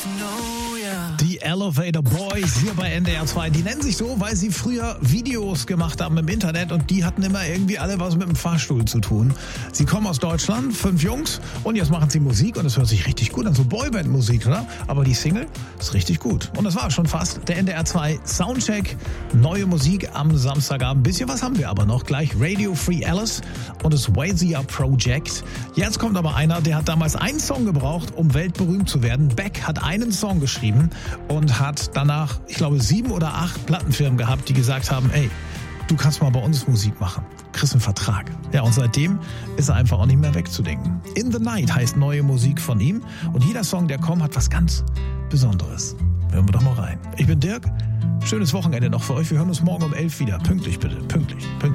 Die Elevator Boys hier bei NDR 2, die nennen sich so, weil sie früher Videos gemacht haben im Internet und die hatten immer irgendwie alle was mit dem Fahrstuhl zu tun. Sie kommen aus Deutschland, 5 Jungs und jetzt machen sie Musik und es hört sich richtig gut an, so Boyband-Musik, oder? Aber die Single ist richtig gut. Und das war schon fast der NDR 2 Soundcheck, neue Musik am Samstagabend. Ein bisschen was haben wir aber noch, gleich Radio Free Alice und das Wazier Project. Jetzt kommt aber einer, der hat damals einen Song gebraucht, um weltberühmt zu werden. Beck hat einen Song geschrieben und hat danach, ich glaube, 7 oder 8 Plattenfirmen gehabt, die gesagt haben, ey, du kannst mal bei uns Musik machen. Kriegst einen Vertrag. Ja, und seitdem ist er einfach auch nicht mehr wegzudenken. In the Night heißt neue Musik von ihm und jeder Song, der kommt, hat was ganz Besonderes. Hören wir doch mal rein. Ich bin Dirk. Schönes Wochenende noch für euch. Wir hören uns morgen um 11 wieder. Pünktlich bitte. Pünktlich.